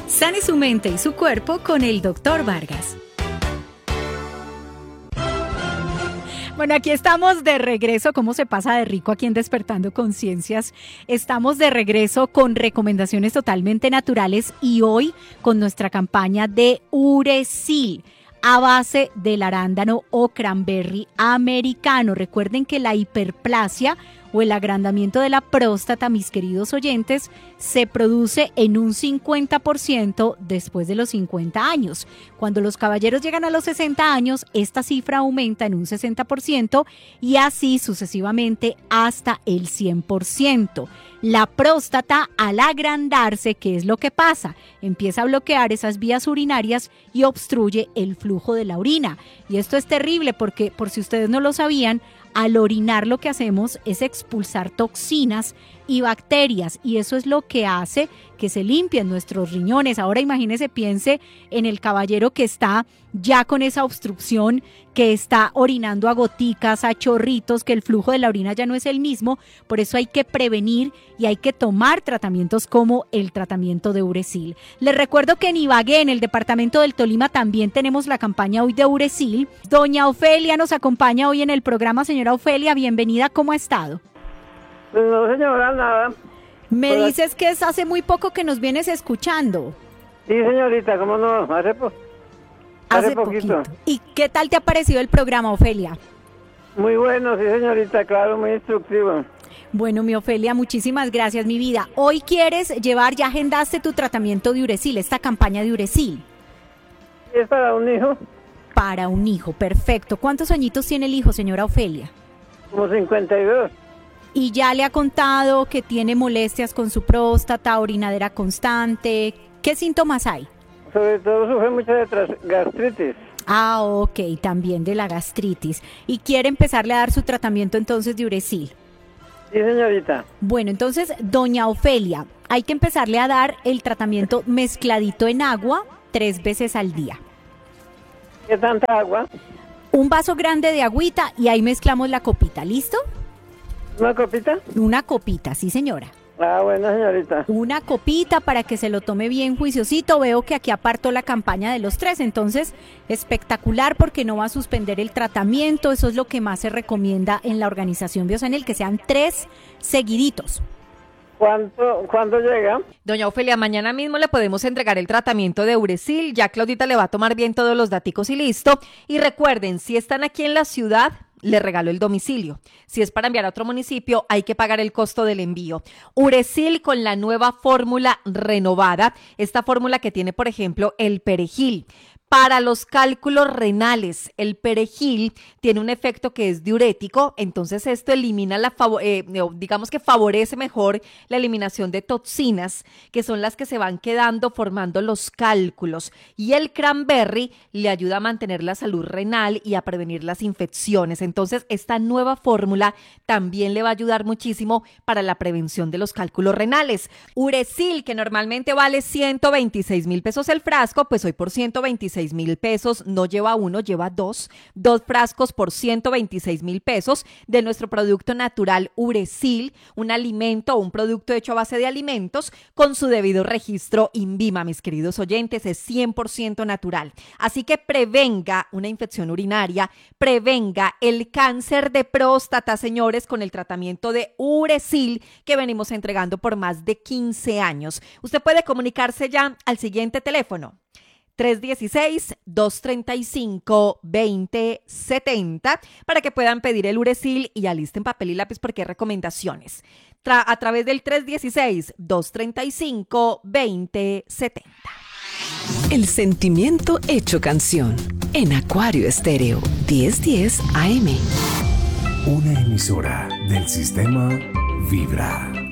Sane su mente y su cuerpo con el Dr. Vargas. Bueno, aquí estamos de regreso. ¿Cómo se pasa de rico aquí en Despertando Conciencias? Estamos de regreso con recomendaciones totalmente naturales y hoy con nuestra campaña de Uresil a base del arándano o cranberry americano. Recuerden que la hiperplasia o el agrandamiento de la próstata, mis queridos oyentes, se produce en un 50% después de los 50 años. Cuando los caballeros llegan a los 60 años, esta cifra aumenta en un 60% y así sucesivamente hasta el 100%. La próstata, al agrandarse, ¿qué es lo que pasa? Empieza a bloquear esas vías urinarias y obstruye el flujo de la orina. Y esto es terrible porque, por si ustedes no lo sabían, al orinar lo que hacemos es expulsar toxinas y bacterias y eso es lo que hace que se limpien nuestros riñones. Ahora imagínese, piense en el caballero que está ya con esa obstrucción, que está orinando a goticas, a chorritos, que el flujo de la orina ya no es el mismo. Por eso hay que prevenir y hay que tomar tratamientos como el tratamiento de Uresil. Les recuerdo que en Ibagué, en el departamento del Tolima, también tenemos la campaña hoy de Uresil. Doña Ofelia nos acompaña hoy en el programa. Señora Ofelia, bienvenida, ¿cómo ha estado? No, señora, nada. Me dices que es hace muy poco que nos vienes escuchando. Sí, señorita, ¿cómo no? Hace poquito. ¿Y qué tal te ha parecido el programa, Ofelia? Muy bueno, sí, señorita, claro, muy instructivo. Bueno, mi Ofelia, muchísimas gracias, mi vida. Hoy quieres llevar, ya agendaste tu tratamiento de Uresil, esta campaña de Uresil. ¿Es para un hijo? Para un hijo, perfecto. ¿Cuántos añitos tiene el hijo, señora Ofelia? Como 52. Y ya le ha contado que tiene molestias con su próstata, orinadera constante. ¿Qué síntomas hay? Sobre todo sufre mucho de gastritis. Ah, ok, también de la gastritis. ¿Y quiere empezarle a dar su tratamiento entonces de Uresil? Sí, señorita. Bueno, entonces, doña Ofelia, hay que empezarle a dar el tratamiento mezcladito en agua 3 veces al día. ¿Qué tanta agua? Un vaso grande de agüita y ahí mezclamos la copita, ¿listo? ¿Una copita? Una copita, sí, señora. Ah, bueno, señorita. Una copita para que se lo tome bien juiciosito. Veo que aquí apartó la campaña de los 3, entonces espectacular porque no va a suspender el tratamiento. Eso es lo que más se recomienda en la organización Biosanel, que sean 3 seguiditos. ¿Cuándo llega? Doña Ofelia, mañana mismo le podemos entregar el tratamiento de Uresil. Ya Claudita le va a tomar bien todos los daticos y listo. Y recuerden, si están aquí en la ciudad, le regalo el domicilio. Si es para enviar a otro municipio, hay que pagar el costo del envío. Uresil con la nueva fórmula renovada, esta fórmula que tiene, por ejemplo, el perejil. Para los cálculos renales, el perejil tiene un efecto que es diurético, entonces esto elimina digamos que favorece mejor la eliminación de toxinas, que son las que se van quedando formando los cálculos. Y el cranberry le ayuda a mantener la salud renal y a prevenir las infecciones. Entonces, esta nueva fórmula también le va a ayudar muchísimo para la prevención de los cálculos renales. Uresil, que normalmente vale 126,000 pesos el frasco, pues hoy por 126,000 pesos, no lleva uno, lleva dos frascos por 126,000 pesos de nuestro producto natural Uresil, un alimento o un producto hecho a base de alimentos con su debido registro INVIMA, mis queridos oyentes, es 100% natural. Así que prevenga una infección urinaria, prevenga el cáncer de próstata, señores, con el tratamiento de Uresil que venimos entregando por más de 15 años. Usted puede comunicarse ya al siguiente teléfono. 316-235-2070 para que puedan pedir el Uresil y alisten papel y lápiz porque hay recomendaciones. A través del 316-235-2070. El sentimiento hecho canción en Acuario Estéreo 1010 AM. Una emisora del sistema Vibra.